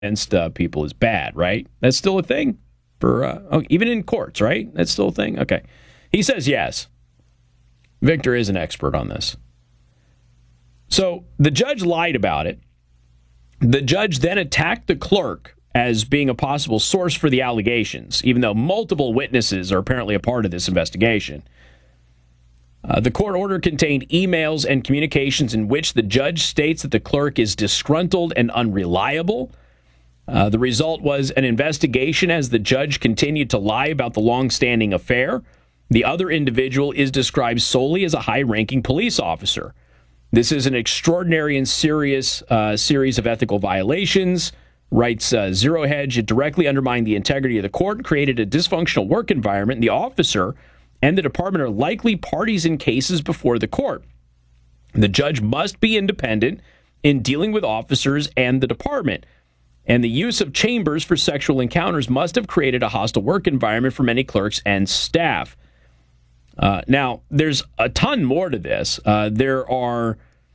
against people is bad, right? That's still a thing for even in courts, right? That's still a thing. Okay, he says yes. Victor is an expert on this. So the judge lied about it. The judge then attacked the clerk as being a possible source for the allegations, even though multiple witnesses are apparently a part of this investigation. The court order contained emails and communications in which the judge states that the clerk is disgruntled and unreliable. The result was an investigation as the judge continued to lie about the long-standing affair. The other individual is described solely as a high-ranking police officer. This is an extraordinary and serious series of ethical violations, writes Zero Hedge. It directly undermined the integrity of the court and created a dysfunctional work environment. The officer and the department are likely parties in cases before the court. The judge must be independent in dealing with officers and the department. And the use of chambers for sexual encounters must have created a hostile work environment for many clerks and staff. Now, there's a ton more to this. There are,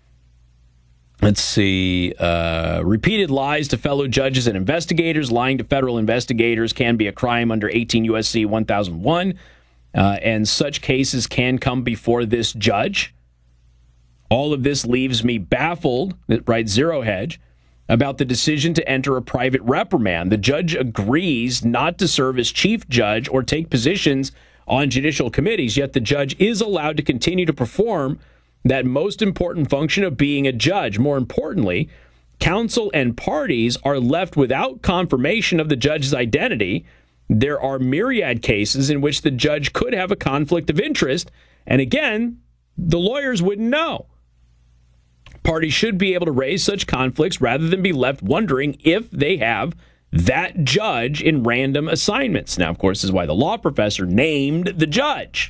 repeated lies to fellow judges and investigators. Lying to federal investigators can be a crime under 18 U.S.C. 1001. And such cases can come before this judge. All of this leaves me baffled, writes Zero Hedge, about the decision to enter a private reprimand. The judge agrees not to serve as chief judge or take positions on judicial committees, yet the judge is allowed to continue to perform that most important function of being a judge. More importantly, counsel and parties are left without confirmation of the judge's identity. There are myriad cases in which the judge could have a conflict of interest, and again, the lawyers wouldn't know. Parties should be able to raise such conflicts rather than be left wondering if they have that judge in random assignments. Now, of course, this is why the law professor named the judge.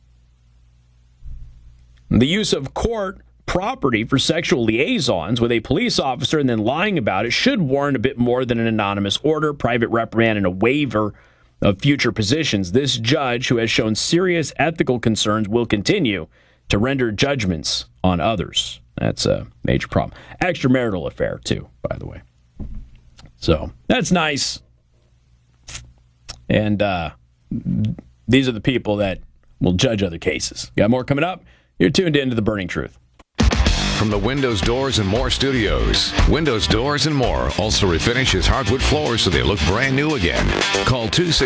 The use of court property for sexual liaisons with a police officer and then lying about it should warrant a bit more than an anonymous order, private reprimand, and a waiver of future positions. This judge, who has shown serious ethical concerns, will continue to render judgments on others. That's a major problem. Extramarital affair, too, by the way. So that's nice. And these are the people that will judge other cases. Got more coming up? You're tuned in to The Burning Truth. From the Windows Doors and More studios, Windows Doors and More also refinishes hardwood floors so they look brand new again. Call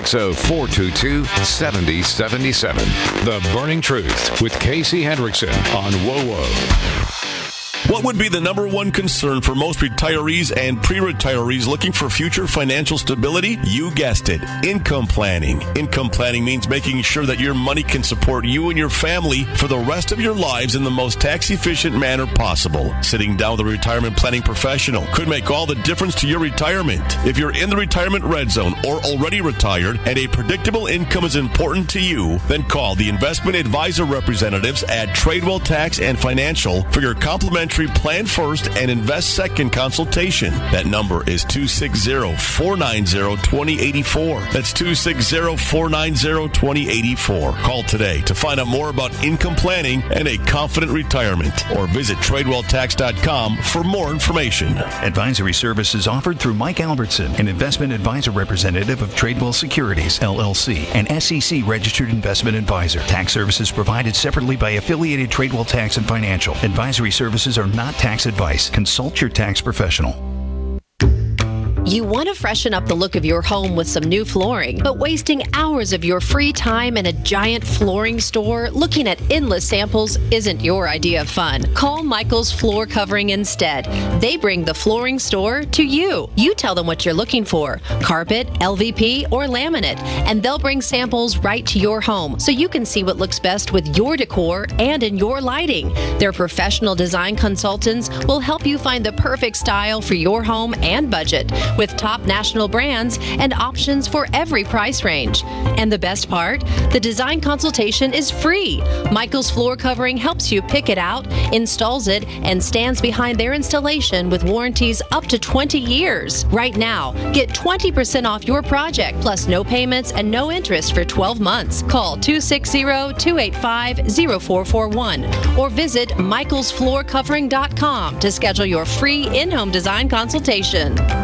260-422-7077. The Burning Truth with Casey Hendrickson on WOWO. What would be the number one concern for most retirees and pre-retirees looking for future financial stability? You guessed it, income planning. Income planning means making sure that your money can support you and your family for the rest of your lives in the most tax-efficient manner possible. Sitting down with a retirement planning professional could make all the difference to your retirement. If you're in the retirement red zone or already retired and a predictable income is important to you, then call the investment advisor representatives at Tradewell Tax and Financial for your complimentary Plan First and Invest Second consultation. That number is 260-490-2084. That's 260-490-2084. Call today to find out more about income planning and a confident retirement, or visit TradewellTax.com for more information. Advisory services offered through Mike Albertson, an investment advisor representative of Tradewell Securities, LLC, an SEC registered investment advisor. Tax services provided separately by affiliated Tradewell Tax and Financial. Advisory services are not tax advice. Consult your tax professional. You want to freshen up the look of your home with some new flooring, but wasting hours of your free time in a giant flooring store looking at endless samples isn't your idea of fun. Call Michael's Floor Covering instead. They bring the flooring store to you. You tell them what you're looking for, carpet, LVP, or laminate, and they'll bring samples right to your home so you can see what looks best with your decor and in your lighting. Their professional design consultants will help you find the perfect style for your home and budget, with top national brands and options for every price range. And the best part? The design consultation is free. Michael's Floor Covering helps you pick it out, installs it, and stands behind their installation with warranties up to 20 years. Right now, get 20% off your project, plus no payments and no interest for 12 months. Call 260-285-0441 or visit michaelsfloorcovering.com to schedule your free in-home design consultation.